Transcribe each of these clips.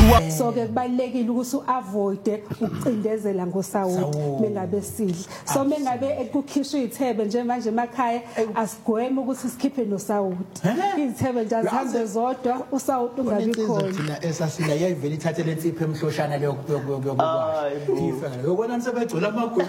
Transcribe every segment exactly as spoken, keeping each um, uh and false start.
So ke kubalekile ukuthi uavoid ukucindezela ngosawoti mengabe sidla. So mengabe ekukhishwa izithebe nje manje emakhaya asigweme ukuthi sikhiphe nosawoti. Izithebe nje azihambe zodwa usawoti ungabi khona. Thina esasila yayivela ithathe lensipho emhloshana leyo yokubona. Ifana yokubona sebegcula amagwele.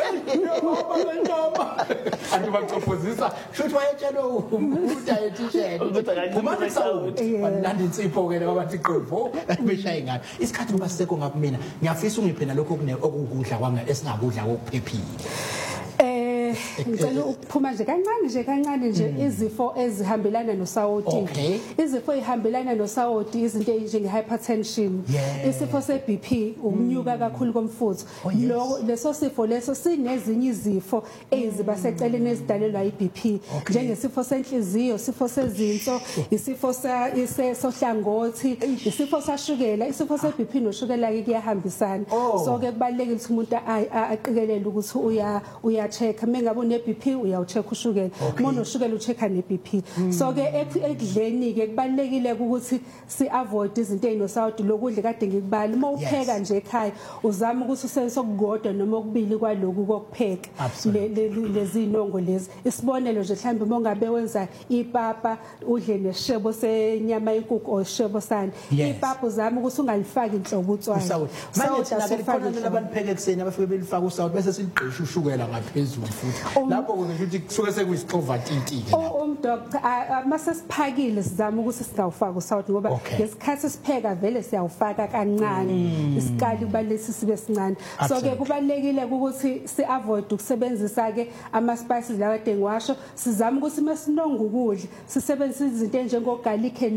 Anti baqophozisa shothi wayetshela udayetisheni kumanje sawuthi banandi insipho ke labantu iqovo beshaye ngalo isikhathi ngoba siseko ngakumina ngiyafisa ungiphe nalokho okukudla kwanga esingakudla kokuphephile. Ngicela ukuphuma nje kancane nje kancane nje izifo ezihambelana nosawoti. Izifo ezihambelana nosawoti izinto ezinjenge hypertension, isifo se B P, ukunyuka kakhulu komfutho. Lo leso sifo leso sinezinye izifo eziba seceleni ezidalelwa i B P, njengesifo senhliziyo, isifo sezinso, isifo sohlangothi, isifo sashukela, isifo se B P noshukela ke kuyahambisana. So ke kubalekile ukuthi umuntu aqikelele ukuthi uya uya check ngabe une B P uyawucheck ushukela uma ushukela uchecka ne B P. So ke ekudleni ke kubalekile ukuthi si avoid izinto ezinosawoti lokudla kade ngikubala uma upheka nje ekhaya uzama ukuthi usenze okugodwa noma okubili kwaloku kokupheka lezi inongo lezi. Isibonelo nje mhlambe uma ngabe wenza ipapa udle neshebo senyama yenkukhu o shebo sani ipapa uzama ukuthi ungalifaki inhlobo utswayi. Manje thina ke khona labantu pheke ekseni abafike belifaka usawoti bese siliqisha ushukela ngaphezulu futhi. Lapho kusho ukuthi kusuke sekuyisixova tinti ke lapho. Um doctor mase siphakile sizama ukuthi singawufaka usawoti ngoba ngesikhathi sipheka vele siyawufaka kancane isikali kubalesi sibe sincane. So ke kubalekile ukuthi si avoid ukusebenzisa ke ama spices lawa kade ngiwasho sizama ukuthi masinonga ukudla sisebenzise izinto enjengo garlic